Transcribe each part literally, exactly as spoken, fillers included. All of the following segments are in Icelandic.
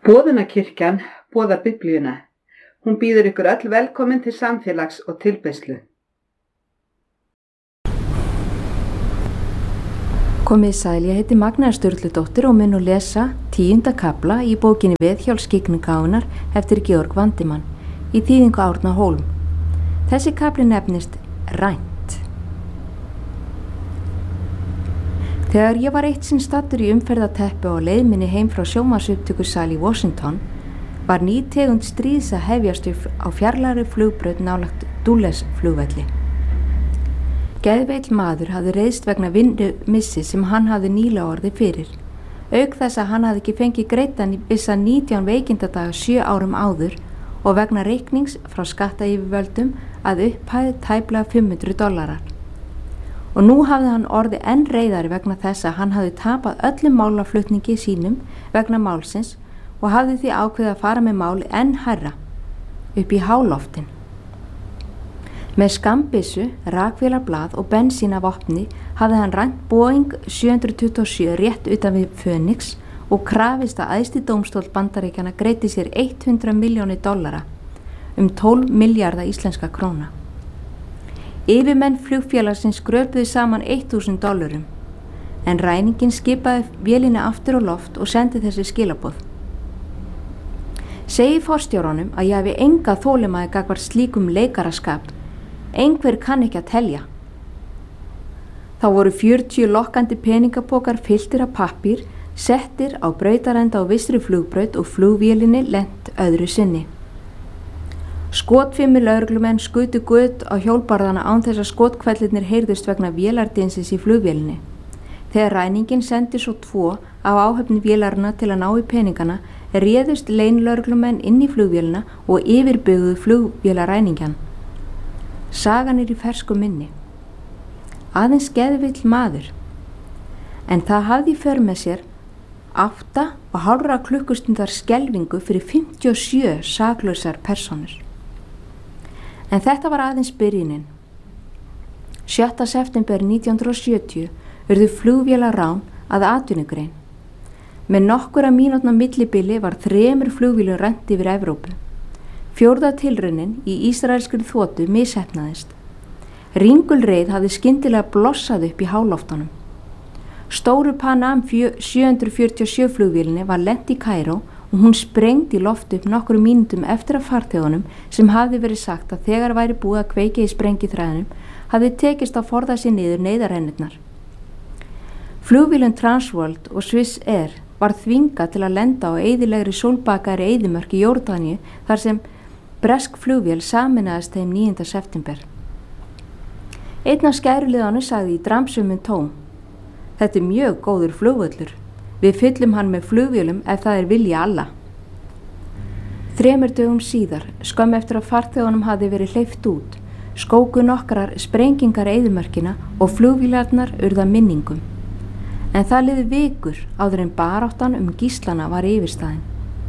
Boðunarkirkjan boðar Biblíuna. Hún býður ykkur öll velkomin til samfélags og tilbeiðslu. Komið sæl, ég heiti Magna Sturludóttir og mun nú lesa tíunda kafla í bókinni Viðhjálp skyggnigáfunnar eftir Georg Vandimann í þýðingu Árna Hólm. Þessi kafli nefnist Rænt. Þegar ég var eitt sinn staddur í umferðateppu á leið minni heim frá sjónvarpsupptökusal í Washington var ný tegund stríðs að hefjast á fjarlægri flugbraut nálægt Dulles flugvelli. Geðveill maður hafði reiðst vegna vinnumissi sem hann hafði nýlega orðið fyrir. Auk þess að hann hafði ekki fengið greiddan í vissa nítján veikindadaga sjö árum áður og vegna reiknings frá skattayfirvöldum að upphæð tæplega fimm hundruð dollarar. Og nú hafði hann orðið enn reiðari vegna þess að hann hafði tapað öllum málaflutningi sínum vegna málsins og hafði því ákveðið að fara með máli enn hærra, upp í háloftin. Með skambissu, rakvélarblað og bensín af vopni hafði hann rænt Boeing sjö tuttugu og sjö rétt utan við Phoenix og krafist að æðsti dómstóll Bandaríkjanna greiddi sér hundrað milljónir dollara, um tólf milljarða íslenska króna. Yfirmenn flugfélagsins skröpuðu saman þúsund dollarum, en ræningin skipaði vélinni aftur á loft og sendi þessi skilaboð. Segi forstjóranum að ég hafi enga þolinmæði gagnvart slíkum leikaraskap. Einhver kann ekki að telja. Þá voru fjörutíu lokkandi peningapokar fylltir af pappír, settir á brautarenda á vissri flugbraut og flugvélinni lent öðru sinni. Skotfimmir lögreglumenn skutu gutt á hjólbarðana án þess að skotkvellirnir heyrðust vegna vélardinsins í flugvélinni. Þegar ræningin sendi svo tvo af áhöfni vélarna til að ná í peningana, réðust leinlögreglumenn inn í flugvélina og yfirbuguðu flugvélaræningjan. Sagan er í fersku minni. Aðeins geðvill maður. En það hafði í för með sér átta og hálfra klukkustundar skelfingu fyrir fimmtíu og sjö saklausar persónur. En þetta var aðeins byrjunin. sjötta september nítján hundrað sjötíu urðu flugvélarrán að atvinnugrein. Með nokkura mínútna millibili var þremur flugvélum rænt yfir Evrópu. Fjórða tilraunin í ísraelskri þotu misheppnaðist. Ringulreið hafði skyndilega blossað upp í háloftunum. Stóru Pan Am sjö fjörutíu og sjö flugvélinni var lent í Kaíró og hún sprengdi í loft upp nokkrum mínútum eftir að farþegunum sem hafði verið sagt að þegar væri búið að kveikja í sprengithræðinum hafði tekist að forða sér niður neyðarrennurnar. Flugvélum Transworld og Swiss Air var þvingað til að lenda á eyðilegri sólbakaðri eyðimörk í Jórdaníu þar sem bresk flugvél sameinaðist þeim níunda september. Einn af skæruliðanum sagði í dramsumum tón: Þetta er mjög góður flugvöllur. Við fyllum hann með flugvélum ef það er vilja alla. Þremur dögum síðar, skömm eftir að farþegunum hafði verið hleypt út, skóku nokkrar sprengingar eyðimörkina og flugvélarnar urða minningum. En það liði vikur áður en baráttan um gíslana var yfirstaðin.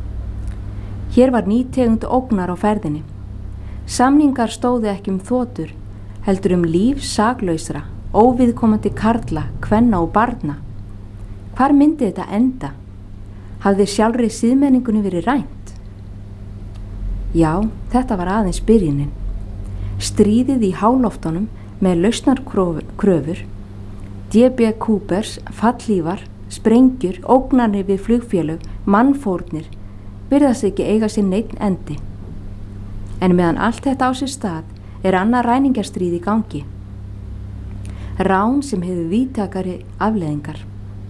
Hér var ný tegund ógnar á ferðinni. Samningar stóðu ekki um þotur, heldur um líf saklausra, óviðkomandi karla, kvenna og barna. Hvar myndi þetta enda? Hafði sjálfri siðmenningunni verið rænt? Já, þetta var aðeins byrjunin. Stríðið í háloftunum með lausnarkröfur, D B Coopers, fallífar, sprengjur, ógnarnir við flugfélög, mannfórnir, virðast ekki eiga sér neinn endi. En meðan allt þetta á sér stað er annað ræningjarstríð í gangi. Rán sem hefur víðtækari afleiðingar.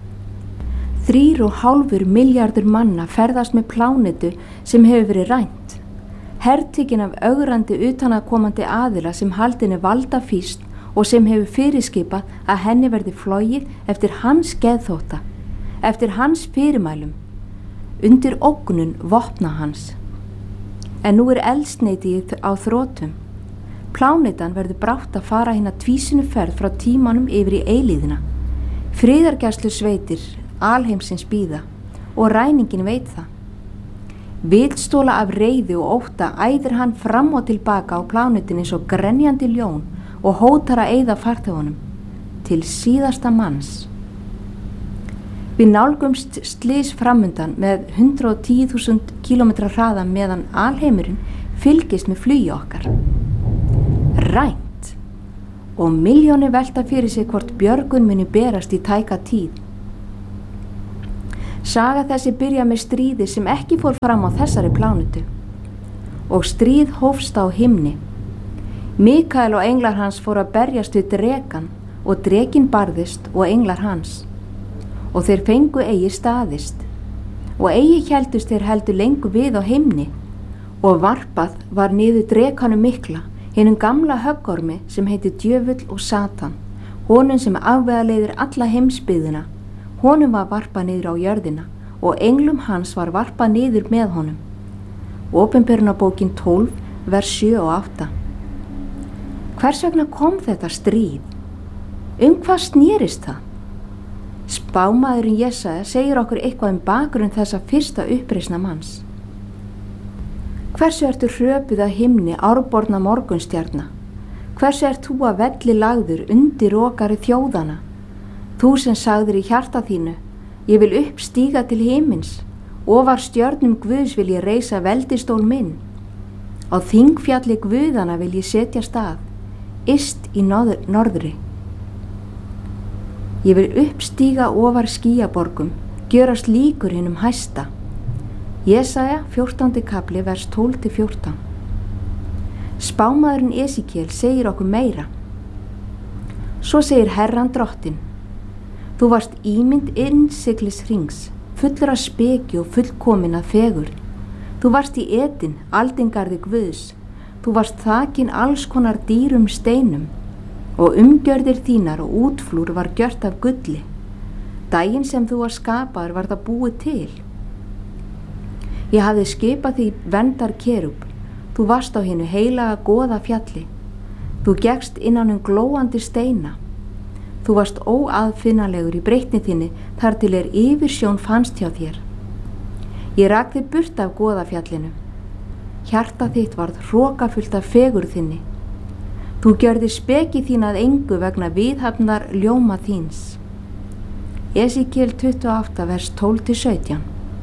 Þrýr og hálfur milljarður manna ferðast með plánetu sem hefur verið rænt. Hertekinn af ögrandi utanaðkomandi aðila sem haldin er valdafýst og sem hefur fyrirskipað að henni verði flogið eftir hans geðþótta, eftir hans fyrirmælum, undir ógnun vopna hans. En nú er eldsneyti á þrotum. Plánetan verður brátt að fara hina tvísinu ferð frá tímanum yfir í eilíðina. Friðargæslu sveitir alheimsins bíða og ræningin veit það. Vitstóla af reiði og ótta æðir hann fram og tilbaka á plánetinni svo grenjandi ljón og hótar að eyða farþegunum til síðasta manns. Við nálgumst slys framundan með hundrað og tíu þúsund kílómetra hraða meðan alheimurinn fylgist með flugi okkar. Rænt og milljónir velta fyrir sig hvort björgun muni berast í tæka tíð. Saga þessi byrja með stríði sem ekki fór fram á þessari plánutu og stríð hófst á himni. Mikael og englar hans fóru að berjast við drekan og drekinn barðist og englar hans og þeir fengu eigi staðist og eigi héldust þeir heldur lengur við á himni og varpað var niður drekanum mikla, hinum gamla höggormi sem heitir djöfull og Satan, honum sem afvegaleiðir alla heimsbyggðina. Honum var varpað niður á jörðina og englum hans var varpað niður með honum. Opinberunarbókin tólf, vers sjö og átta. Hvers vegna kom þetta stríð? Um hvað snerist það? Spámaðurinn Jesaja segir okkur eitthvað um bakgrunn þessa fyrsta uppreisna manns. Hversu ertu hröpuð að himni árborna morgunstjarna? Hversu ert þú að velli lagður undir rokari þjóðana? Þú sem sagðir í hjarta þínu, ég vil uppstíga til himins, ofar stjörnum Guðs vil ég reisa veldistól minn. Á þingfjalli Guðana vil ég setja stað, yst í norð- norðri. Ég vil uppstíga ofar skýjaborgum, gjörast líkur hinum hæsta. Jesaja fjórtándi kapli vers tólf til fjórtán. Spámaðurinn Esekiel segir okkur meira. Svo segir Herran drottinn: Þú varst ímynd innsiglis hrings, fullur af speki og fullkomin að fegurð. Þú varst í Eden, aldingarði Guðs. Þú varst þakin alls konar dýrum steinum og umgjörðir þínar og útflúr var gjört af gulli. Daginn sem þú var skapaður var það búið til. Ég hafði skipað því verndar kerúb. Þú varst á hinu heilaga goða fjalli. Þú gekkst innan um glóandi steina. Þú varst óaðfinnanlegur í breytni þinni þar til er yfirsjón fannst hjá þér. Ég rak þig burt af goðafjallinu. Hjarta þitt varð hrokafullt af fegurð þinni. Þú gjörðir speki þín að engu vegna viðhafnar ljóma þíns. Esekiel tuttugu og átta vers tólf til sautján.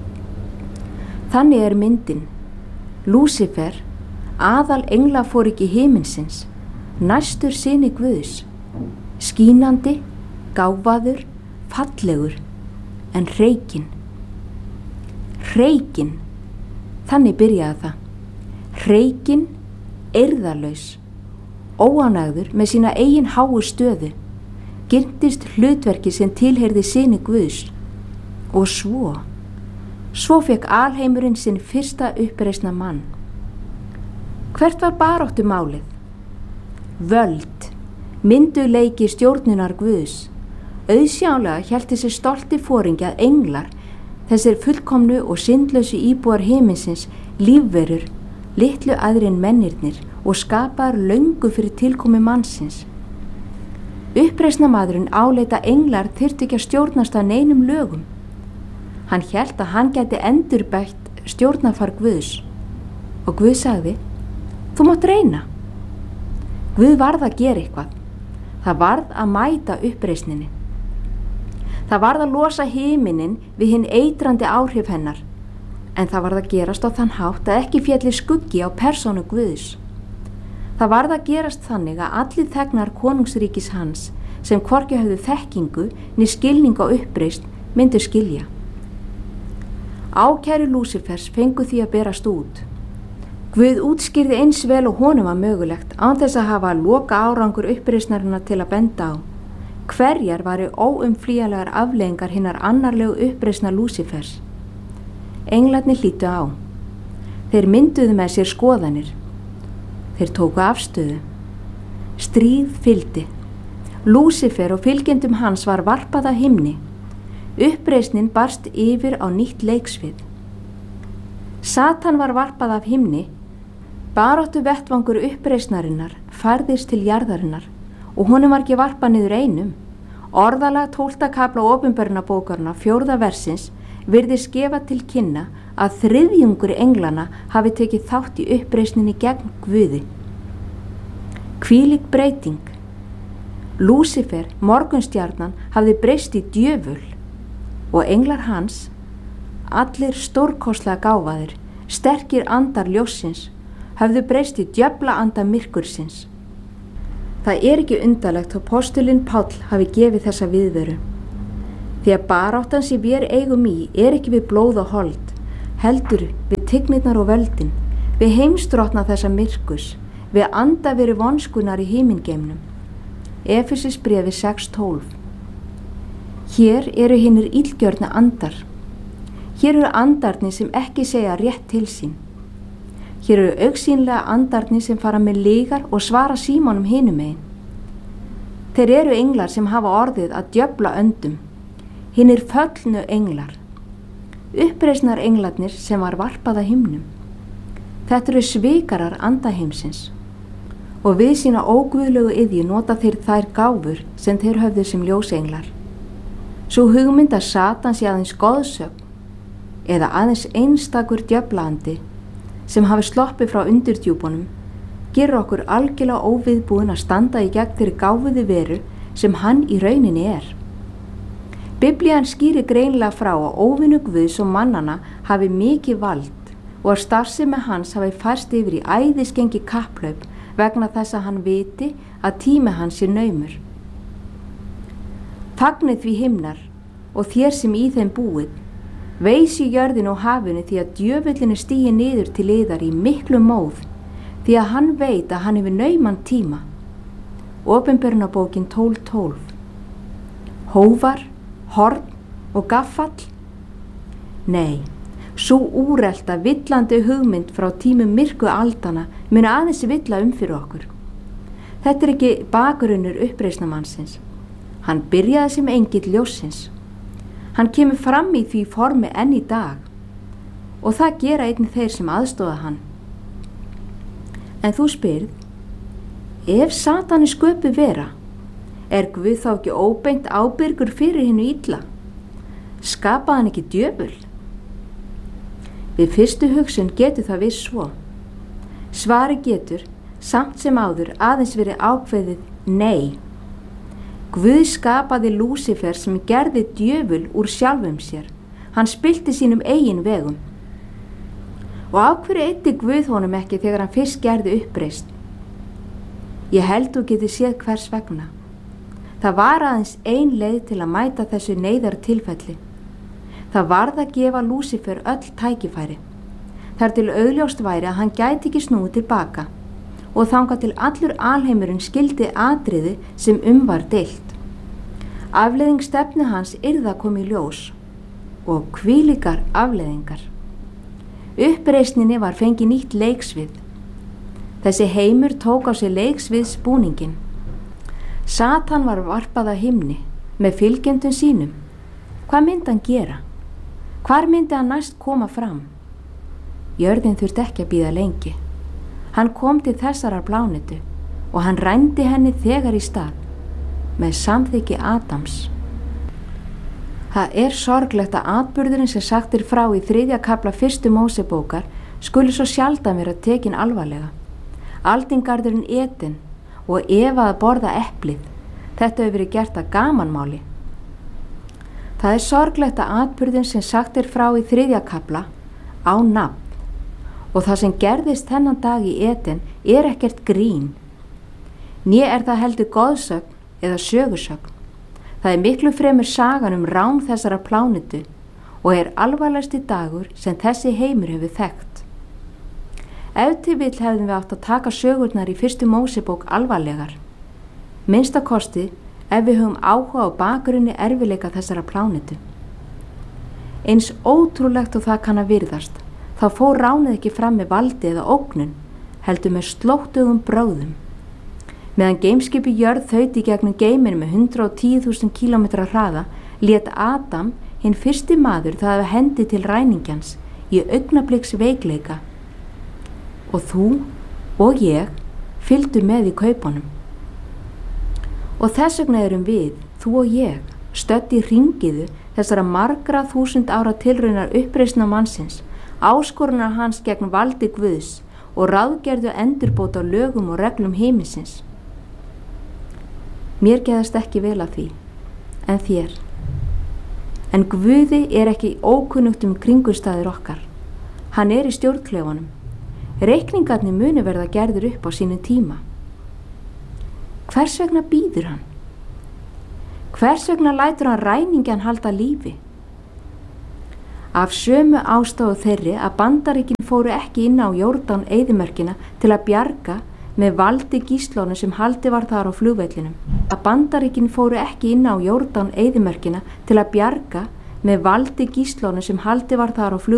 Þannig er myndin. Lúsifer, aðal engla fór ekki himinsins, næstur syni Guðs, skínandi, gáfaður, fallegur, en hreykinn. Hreykinn, þannig byrjaði það. Hreykinn, eirðarlaus, óánægður með sína eigin háu stöðu, girntist hlutverki sem tilheyrði syni Guðs og svo, svo fekk alheimurinn sinn fyrsta uppreisna mann. Hvert var baráttu málið? Völd, mynduleiki stjórnunar Guðs. Auðsjálega hélt þessi stolti foringi að englar, þessir fullkomnu og syndlausu íbúar himinsins, lífverur, litlu aðrir en mennirnir og skapaðar löngu fyrir tilkomi mannsins. Uppreisna maðurinn áleita englar þyrftu ekki að stjórnast að neinum lögum. Hann hélt að hann gæti endurbætt stjórnarfar Guðs og Guð sagði: Þú mátt reyna. Guð varð að gera eitthvað. Það varð að mæta uppreisninni. Það varð að losa himinin við hinn eitrandi áhrif hennar, en það varð að gerast á þann hátt að ekki félli skuggi á persónu Guðs. Það varð að gerast þannig að allir þegnar konungsríkis hans sem hvorki höfðu þekkingu né skilning á uppreisn myndu skilja. Ákæru Lúsifers fengu því að berast út. Guð útskýrði eins vel og honum var mögulegt án þess að hafa loka árangur uppreisnarinnar til að benda á. Hverjar varu óumflýjanlegar afleiðingar hinnar annarlegu uppreisna Lúsifers? Englarnir hlýtu á. Þeir mynduðu með sér skoðanir. Þeir tóku afstöðu. Stríð fylgdi. Lúsifer og fylgjendum hans var varpað að himni. Uppreisnin barst yfir á nýtt leiksvið. Satan var varpað af himni. Baráttu vettvangur uppreisnarinnar færðist til jarðarinnar og honum var ekki varpað niður einum. Orðalag tólfta kafla opinberunarbókarinnar fjórða versins virðist gefa til kynna að þriðjungur englana hafi tekið þátt í uppreisninni gegn Guði. Hvílík breyting. Lúsifer, morgunstjarnan, hafði breyst í djöful og englar hans, allir stórkostlega gáfaðir, sterkir andar ljóssins, höfðu breyst í djöfla anda myrkursins. Það er ekki undarlegt að postulinn Páll hafi gefið þessa viðveru. Því að baráttan sem við eigum í er ekki við blóð og hold, heldur við tignirnar og völdin, við heimsdrottna þessa myrkurs, við anda verið vonskunar í himingeimnum. Efesisbréfi sex tólf. Hér eru hinnir illgjörna andar. Hér eru andarnir sem ekki segja rétt til sín. Hér eru augsýnlega andarnir sem fara með lygar og svara símónum hinum megin. Þeir eru englar sem hafa orðið að djöfla öndum, hinnir föllnu englar, uppreisnar englarnir sem var varpað að himnum. Þetta eru svikarar andaheimsins og við sína óguðlegu iðju nota þeir þær gáfur sem þeir höfðu sem ljósenglar. Sú hugmynd að Satan sé aðeins goðsögn eða aðeins einstakur djöflaandi sem hafi sloppið frá undirdjúpunum gerur okkur algjörlega óviðbúin að standa í gegn þeirri gáfuðu veru sem hann í rauninni er. Biblían skýrir greinilega frá að óvinur Guðs og mannana hafi mikið vald og að starfsemi hans hafi færst yfir í æðisgengi kapplaup vegna þess að hann viti að tími hans er naumur. Fagnið því himnar og þér sem í þeim búið, veisi jörðin og hafinu því að djöfullin er stigið niður til yðar í miklu móð, því að hann veit að hann hefur nauman tíma. Opinberunarbókin tólf tólf. Hóvar, horn og gaffall? Nei, sú úrelta villandi hugmynd frá tímum myrku aldana mun aðeins villa um fyrir okkur. Þetta er ekki bakgrunnur uppreisnarmannsins. Hann byrjaði sem engill ljóssins. Hann kemur fram í því formi enn í dag og það gera einnig þeir sem aðstoða hann. En þú spyrð, ef Satan er sköpuð vera, er Guð þá ekki óbeint ábyrgur fyrir hinnu illa? Skapaði hann ekki djöful? Við fyrstu hugsun getur það viss svo. Svari getur, samt sem áður, aðeins verið ákveðið nei. Guð skapaði Lúsífer sem gerði djöful úr sjálfum sér. Hann spillti sínum eigin vegum. Og af hverju eyddi Guð honum ekki þegar hann fyrst gerði uppreisn? Ég held þú geti séð hvers vegna. Það var aðeins ein leið til að mæta þessu neyðar tilfelli. Það varð að gefa Lúsífer öll tækifæri. Þar til augljóst væri að hann gæti ekki snúið tilbaka og þangað til allur alheimurinn skildi atriði sem um var deilt. Afleiðing stefnu hans yrði að koma í ljós og hvílíkar afleiðingar. Uppreisninni var fengið nýtt leiksvið. Þessi heimur tók á sig leiksviðs búningin. Satan var varpað að himni með fylgjendum sínum. Hvað myndi hann gera? Hvar myndi hann næst koma fram? Jörðin þurfti ekki að bíða lengi. Hann kom til þessarar plánetu og hann rændi henni þegar í stað með samþykki Adams. Það er sorglegt að atburðurinn sem sagt er frá í þriðja kafla fyrstu Mósebókar skuli svo sjaldan vera tekin alvarlega. Aldingarðurinn Eden og Eva að borða eplið. Þetta hefur verið gert að gamanmáli. Það er sorglegt að atburðurinn sem sagt er frá í þriðja kafla á nafn. Og það sem gerðist þennan dag í Eden er ekkert grín. Né er það heldur goðsögn eða sögusögn. Það er miklu fremur sagan um rán þessara plánetu og er alvarlegasti dagur sem þessi heimur hefur þekkt. Ef til vill hefðum við átt að taka sögurnar í fyrstu Mósebók alvarlegar. Minnsta kosti ef við höfum áhuga á bakgrunni erfileika þessara plánetu. Eins ótrúlegt og það kann að virðast, þá fór ránið ekki fram með valdi eða ógnun, heldur með slóttugum brögðum. Meðan geimskipi jörð þaut í gegnum geiminn með hundrað og tíu þúsund kílómetra hraða, lét Adam, hinn fyrsti maður, það hafa hendi til ræningjans í augnabliks veikleika. Og þú og ég fylgdu með í kaupunum. Og þess vegna erum við, þú og ég, stödd í hringiðu þessara margra þúsund ára tilraunar uppreisna mannsins, áskorunar hans gegn valdi Guðs og ráðgerðu endurbót á lögum og reglum himinsins. Mér geðast ekki vel að því, en þér. En Guði er ekki ókunnugt um kringumstæður okkar. Hann er í stjórnklefanum. Reikningarnir muni verða gerður upp á sínum tíma. Hvers vegna bíður hann? Hvers vegna lætur hann ræningjan halda lífi? Af sömu ástæðu þeirri að Bandaríkin fóru ekki inn á Jórdan eyðimörkina til að bjarga með valdi gíslónu sem haldi var þar á flugvellinum. Að Bandaríkin fóru ekki inn á Jórdan eyðimörkina til að bjarga með valdi gíslónu sem haldi var þar á flugvellinum.